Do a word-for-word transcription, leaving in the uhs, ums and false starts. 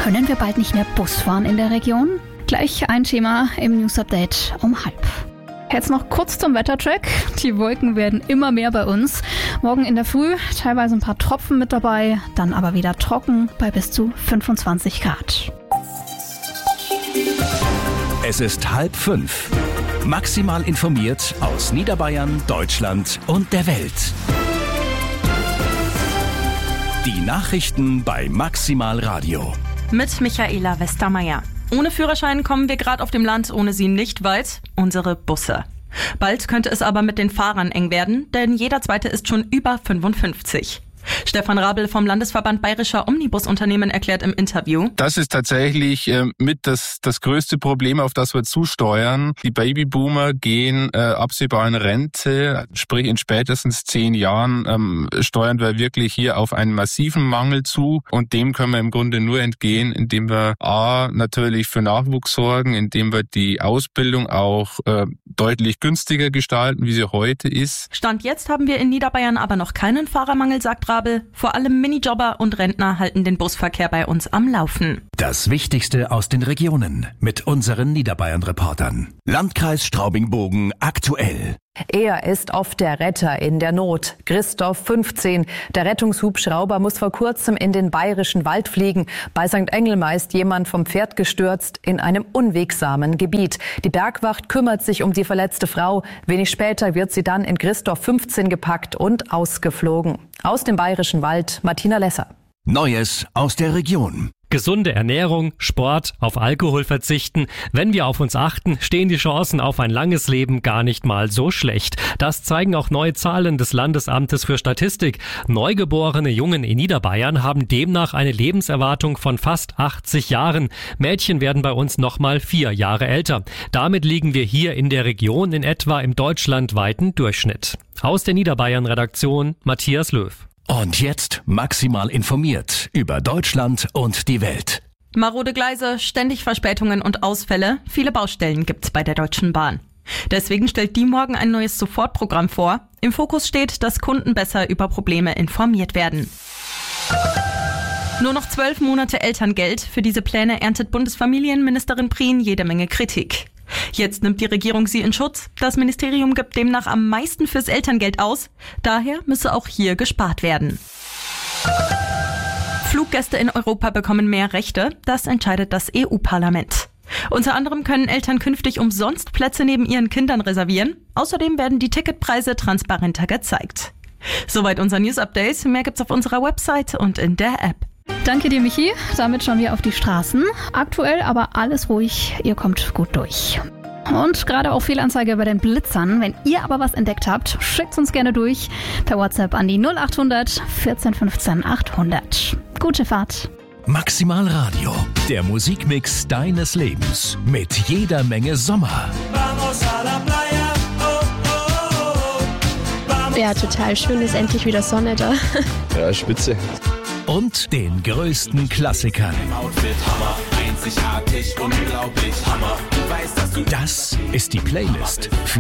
Können wir bald nicht mehr Bus fahren in der Region? Gleich ein Thema im News Update um halb. Jetzt noch kurz zum Wettercheck. Die Wolken werden immer mehr bei uns. Morgen in der Früh teilweise ein paar Tropfen mit dabei, dann aber wieder trocken bei bis zu fünfundzwanzig Grad. Es ist halb fünf. Maximal informiert aus Niederbayern, Deutschland und der Welt. Die Nachrichten bei Maximal Radio. Mit Michaela Westermeier. Ohne Führerschein kommen wir gerade auf dem Land ohne sie nicht weit. Unsere Busse. Bald könnte es aber mit den Fahrern eng werden, denn jeder Zweite ist schon über fünfundfünfzig. Stefan Rabel vom Landesverband Bayerischer Omnibusunternehmen erklärt im Interview: Das ist tatsächlich äh, mit das, das größte Problem, auf das wir zusteuern. Die Babyboomer gehen äh, absehbar in Rente, sprich in spätestens zehn Jahren ähm, steuern wir wirklich hier auf einen massiven Mangel zu. Und dem können wir im Grunde nur entgehen, indem wir A, natürlich für Nachwuchs sorgen, indem wir die Ausbildung auch äh, deutlich günstiger gestalten, wie sie heute ist. Stand jetzt haben wir in Niederbayern aber noch keinen Fahrermangel, sagt Rabel. Vor allem Minijobber und Rentner halten den Busverkehr bei uns am Laufen. Das Wichtigste aus den Regionen mit unseren Niederbayern-Reportern. Landkreis Straubing-Bogen aktuell. Er ist oft der Retter in der Not. Christoph, fünfzehn. Der Rettungshubschrauber muss vor kurzem in den bayerischen Wald fliegen. Bei Sankt Engelmar ist jemand vom Pferd gestürzt in einem unwegsamen Gebiet. Die Bergwacht kümmert sich um die verletzte Frau. Wenig später wird sie dann in Christoph, fünfzehn gepackt und ausgeflogen. Aus dem bayerischen Wald, Martina Lesser. Neues aus der Region. Gesunde Ernährung, Sport, auf Alkohol verzichten. Wenn wir auf uns achten, stehen die Chancen auf ein langes Leben gar nicht mal so schlecht. Das zeigen auch neue Zahlen des Landesamtes für Statistik. Neugeborene Jungen in Niederbayern haben demnach eine Lebenserwartung von fast achtzig Jahren. Mädchen werden bei uns nochmal vier Jahre älter. Damit liegen wir hier in der Region in etwa im deutschlandweiten Durchschnitt. Aus der Niederbayern-Redaktion Matthias Löw. Und jetzt maximal informiert über Deutschland und die Welt. Marode Gleise, ständig Verspätungen und Ausfälle. Viele Baustellen gibt's bei der Deutschen Bahn. Deswegen stellt die morgen ein neues Sofortprogramm vor. Im Fokus steht, dass Kunden besser über Probleme informiert werden. Nur noch zwölf Monate Elterngeld. Für diese Pläne erntet Bundesfamilienministerin Prien jede Menge Kritik. Jetzt nimmt die Regierung sie in Schutz. Das Ministerium gibt demnach am meisten fürs Elterngeld aus. Daher müsse auch hier gespart werden. Fluggäste in Europa bekommen mehr Rechte. Das entscheidet das E U-Parlament. Unter anderem können Eltern künftig umsonst Plätze neben ihren Kindern reservieren. Außerdem werden die Ticketpreise transparenter gezeigt. Soweit unser News-Update. Mehr gibt's auf unserer Website und in der App. Danke dir, Michi. Damit schauen wir auf die Straßen. Aktuell aber alles ruhig. Ihr kommt gut durch. Und gerade auch Fehlanzeige bei den Blitzern. Wenn ihr aber was entdeckt habt, schickt uns gerne durch per WhatsApp an die null acht hundert vierzehn fünfzehn achthundert. Gute Fahrt. Maximal Radio, der Musikmix deines Lebens mit jeder Menge Sommer. Ja, total schön, ist endlich wieder Sonne da. Ja, spitze. Und den größten Klassikern. Das ist die Playlist für